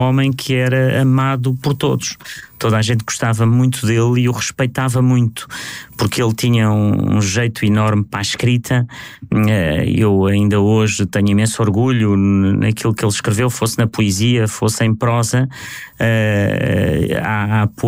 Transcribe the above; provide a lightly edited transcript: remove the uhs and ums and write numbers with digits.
homem que era amado por todos. Toda a gente gostava muito dele e o respeitava muito, porque ele tinha um jeito enorme para a escrita. Eu ainda hoje tenho imenso orgulho naquilo que ele escreveu, fosse na poesia, fosse em prosa. Há